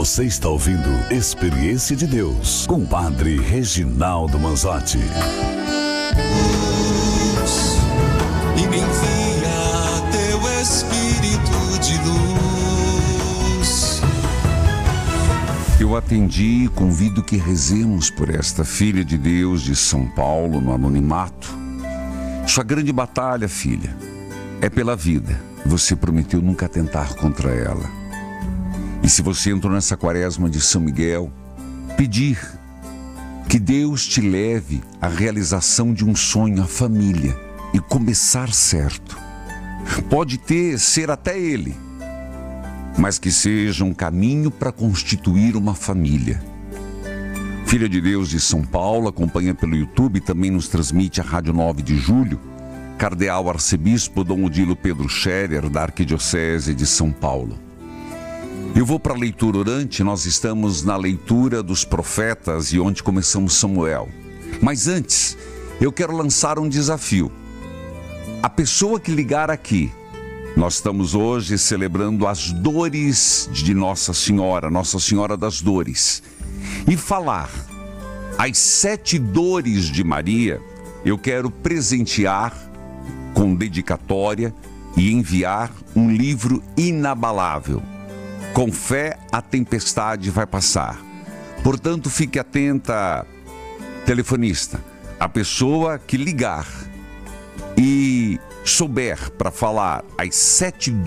Você está ouvindo Experiência de Deus com o Padre Reginaldo Manzotti. E me envia teu Espírito de luz. Eu atendi e convido que rezemos por esta filha de Deus de São Paulo no anonimato. Sua grande batalha, filha, é pela vida. Você prometeu nunca atentar contra ela. E se você entrou nessa quaresma de São Miguel, pedir que Deus te leve à realização de um sonho, a família, e começar certo. Pode ser até ele, mas que seja um caminho para constituir uma família. Filha de Deus de São Paulo, acompanha pelo YouTube, também nos transmite a Rádio 9 de Julho, Cardeal Arcebispo Dom Odilo Pedro Scherer, da Arquidiocese de São Paulo. Eu vou para a leitura orante, nós estamos na leitura dos profetas e onde começamos Samuel. Mas antes, eu quero lançar um desafio. A pessoa que ligar aqui, nós estamos hoje celebrando as dores de Nossa Senhora das Dores. E falar as 7 dores de Maria, eu quero presentear com dedicatória e enviar um livro inabalável. Com fé, a tempestade vai passar. Portanto, fique atenta, telefonista. A pessoa que ligar e souber para falar as 7